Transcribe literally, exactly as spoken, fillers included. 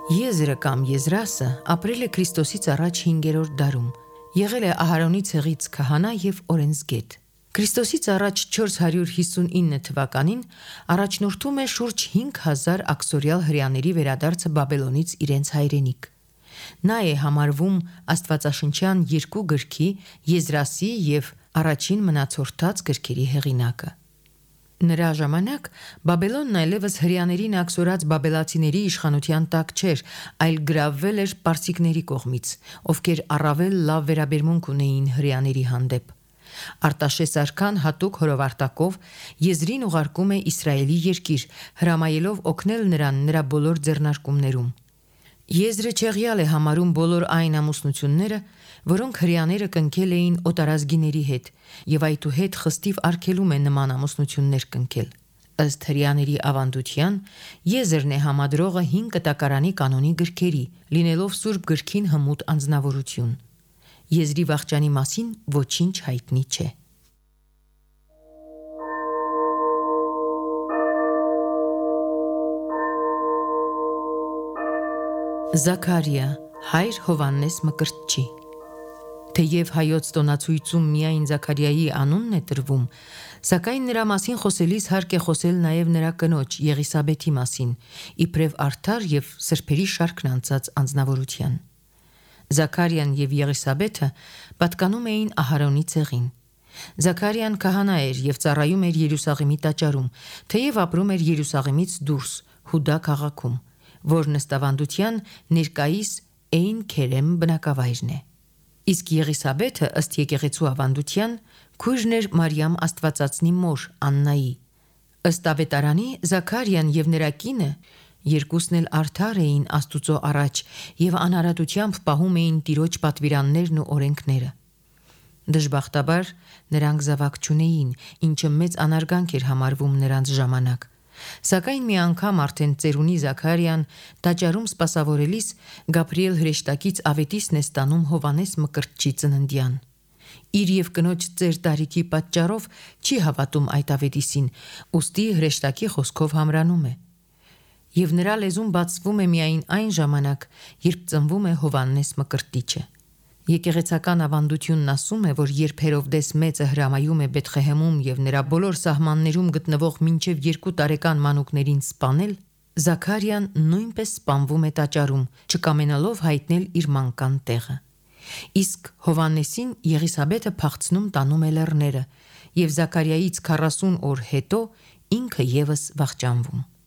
Եզրը կամ Եզրասը ապրել է Քրիստոսից առաջ հինգերորդ դարում, եղել է Ահարոնի ցեղից քահանա եւ օրենսգետ։ Քրիստոսից առաջ չորս հարյուր հիսունինը թվականին առաջնորդում է շուրջ հինգ հազար աքսորյալ հրեաների վերադարձը Բաբելոնից իրենց հայրենիք։ Նա է համարվում Աստվածաշնչյան երկու գրքի՝ Եզրասի եւ առաջին մնացորդած գրքերի հեղինակը։ Նրա ժամանակ Բաբելոնն այլևս հրեաներին աքսորած բաբելացիների իշխանության տակ չէր, այլ գրավվել էր պարսիկների կողմից, ովքեր առավել լավ վերաբերմունք ունեին հրեաների հանդեպ։ Արտաշես արքան հատուկ հրովարտակով Եզրին ուղարկում է Իսրայելի երկիր, հրամայելով օգնել նրան նրա բոլոր ձեռնարկումներում։ Եզրը չեղյալ է համարում բոլոր այն ամուսնությունները, որոնք հրեաները կնքել էին օտարազգիների հետ, եւ այդուհետ խստիվ արգելում է նման ամուսնություններ կնքել։ Ըստ հրեաների ավանդության, Եզրն է համադրողը հին կտակարանի կանոնի գրքերի, լինելով Սուրբ գրքին հմուտ անձնավորություն։ Եզրի վախճանի մասին ոչինչ հայտնի չէ։ Զաքարիա, հայր Հովաննես Մկրտչի։ Թեև հայոց տոնացույցում միայն Զաքարիայի անունն է տրվում, սակայն նրա մասին խոսելիս հարկ է խոսել նաև նրա կնոջ Եղիսաբեթի մասին, իբրև արդար եւ սրբերի շարքն անցած անձնավորության։ Զաքարիան եւ Եղիսաբեթը պատկանում էին Ահարոնի ցեղին։ Զաքարիան քահանա էր եւ ծառայում էր Երուսաղեմի տաճարում, թեև ապրում էր Երուսաղեմից դուրս Հուդա քաղաքում, որն ըստ ավանդության ներկայիս Էյն Քերեմ բնակավայրն է։ Իսկ Եղիսաբեթը ըստ եկեղեցու ավանդության քույրն էր Մարիամ Աստվածածնի մոր Աննայի։ Ըստ ավետարանի Զաքարիան եւ նրա կինը երկուսն էլ արդար էին Աստուծո առաջ եւ անարատությամբ պահում էին Տիրոջ պատվիրաններն ու օրենքները։ Դժբախտաբար նրանք զավակ չունեին, ինչը մեծ անարգանք էր համարվում նրանց ժամանակ։ Սակայն մի անգամ արդեն ծերունի Զաքարիան տաճարում սպասավորելիս Գաբրիել հրեշտակից ավետիսն է ստանում Հովանես Մկրտչի ծննդյան։ Իր եւ կնոջ ծեր տարիքի պատճառով չի հավատում այդ ավետիսին, ուստի հրեշտակի խոսքով համրանում է։ Եվ նրա լեզուն բացվում է միայն այն ժամանակ, երբ ծնվում է Հովաննես Մկրտիչը։ Եկեղեցական ավանդությունն ասում է, որ երբ Հերովդես մեծը հրամայում է Բեթղեհեմում եւ նրա բոլոր սահմաններում գտնվող մինչեւ երկու տարեկան մանուկներին սպանել, Զաքարիան նույնպես սպանվում է տաճարում, չկամենալով հայտնել իր մանկան տեղը։ Իսկ Հովաննեսին Եղիսաբեթը փախցնում տանում է լեռները, եւ Զաքարիայից քառասուն օր հետո ինքը եւս վախճանվում։